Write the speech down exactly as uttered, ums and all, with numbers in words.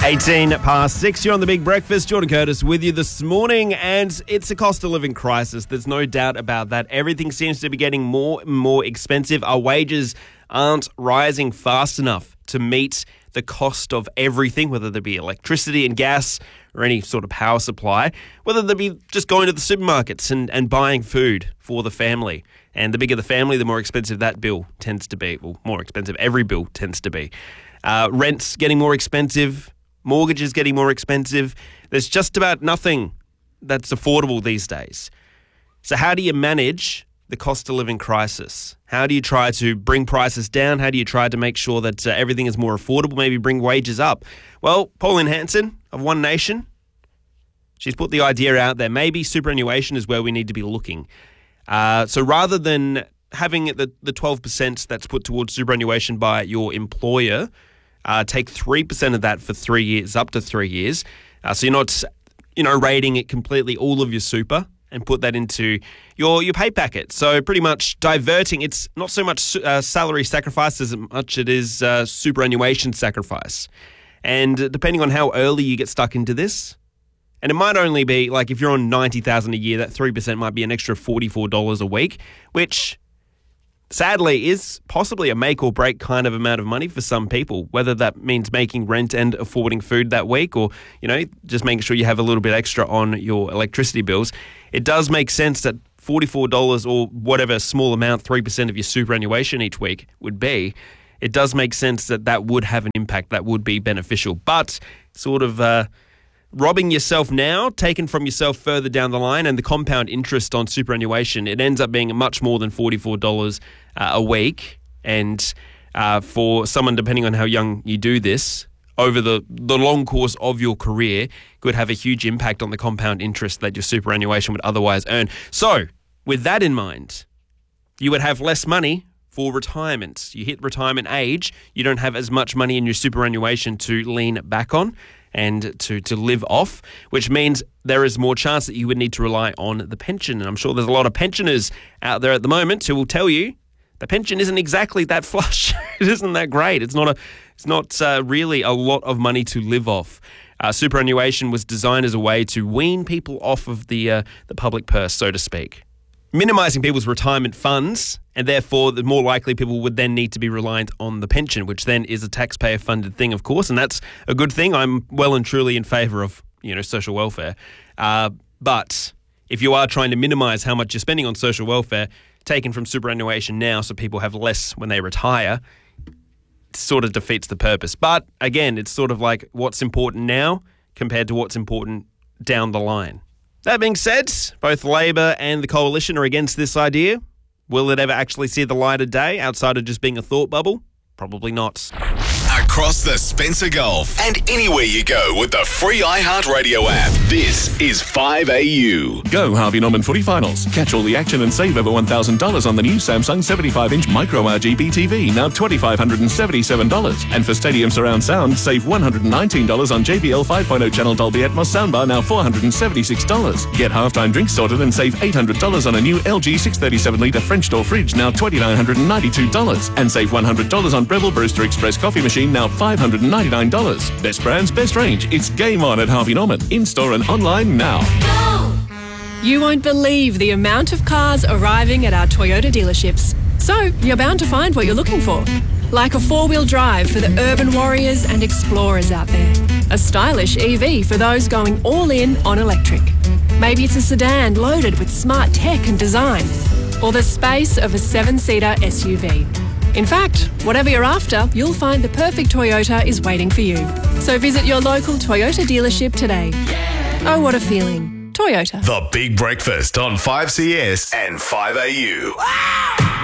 eighteen past six, you're on The Big Breakfast. Jordan Curtis with you this morning, and it's a cost of living crisis. There's no doubt about that. Everything seems to be getting more and more expensive. Our wages aren't rising fast enough to meet the cost of everything, whether there be electricity and gas or any sort of power supply, whether there be just going to the supermarkets and, and buying food for the family. And the bigger the family, the more expensive that bill tends to be. Well, more expensive every bill tends to be. Uh, rent's getting more expensive. Mortgages getting more expensive. There's just about nothing that's affordable these days. So how do you manage the cost of living crisis? How do you try to bring prices down? How do you try to make sure that uh, everything is more affordable, maybe bring wages up? Well, Pauline Hanson of One Nation, she's put the idea out there. Maybe superannuation is where we need to be looking. Uh, so rather than having the, the twelve percent that's put towards superannuation by your employer, Uh, take three percent of that for three years, up to three years. Uh, so you're not, you know, rating it completely, all of your super, and put that into your, your pay packet. So pretty much diverting. It's not so much uh, salary sacrifice as much it is uh, superannuation sacrifice. And depending on how early you get stuck into this, and it might only be, like if you're on ninety thousand dollars a year, that three percent might be an extra forty-four dollars a week, which sadly is possibly a make or break kind of amount of money for some people, whether that means making rent and affording food that week, or, you know, just making sure you have a little bit extra on your electricity bills. It does make sense that forty-four dollars or whatever small amount, three percent of your superannuation each week would be, it does make sense that that would have an impact, that would be beneficial. But sort of uh, robbing yourself now, taken from yourself further down the line, and the compound interest on superannuation, it ends up being much more than forty-four dollars uh, a week. And uh, for someone, depending on how young you do this, over the, the long course of your career, could have a huge impact on the compound interest that your superannuation would otherwise earn. So, with that in mind, you would have less money for retirement. You hit retirement age, you don't have as much money in your superannuation to lean back on and to, to live off, which means there is more chance that you would need to rely on the pension. And I'm sure there's a lot of pensioners out there at the moment who will tell you the pension isn't exactly that flush. It isn't that great. It's not a, it's not uh, really a lot of money to live off. Uh, superannuation was designed as a way to wean people off of the uh, the public purse, so to speak, minimising people's retirement funds, and therefore the more likely people would then need to be reliant on the pension, which then is a taxpayer-funded thing, of course, and that's a good thing. I'm well and truly in favour of, you know, social welfare. Uh, but if you are trying to minimise how much you're spending on social welfare, taken from superannuation now so people have less when they retire, it sort of defeats the purpose. But again, it's sort of like what's important now compared to what's important down the line. That being said, both Labor and the Coalition are against this idea. Will it ever actually see the light of day outside of just being a thought bubble? Probably not. Across the Spencer Gulf and anywhere you go with the free iHeartRadio app. This is five A U. Go Harvey Norman Footy Finals. Catch all the action and save over one thousand dollars on the new Samsung seventy-five inch Micro R G B T V, now two thousand five hundred seventy-seven dollars. And for Stadium Surround Sound, save one hundred nineteen dollars on J B L five point oh channel Dolby Atmos soundbar, now four hundred seventy-six dollars. Get halftime drinks sorted and save eight hundred dollars on a new L G six thirty-seven litre French door fridge, now two thousand nine hundred ninety-two dollars. And save one hundred dollars on Breville Brewster Express coffee machine, now five hundred ninety-nine dollars. Best brands, best range. It's game on at Harvey Norman. In-store and online now. You won't believe the amount of cars arriving at our Toyota dealerships. So, you're bound to find what you're looking for. Like a four-wheel drive for the urban warriors and explorers out there. A stylish E V for those going all in on electric. Maybe it's a sedan loaded with smart tech and design. Or the space of a seven-seater S U V. In fact, whatever you're after, you'll find the perfect Toyota is waiting for you. So visit your local Toyota dealership today. Oh, what a feeling. Toyota. The Big Breakfast on five C S and five A U. Wow!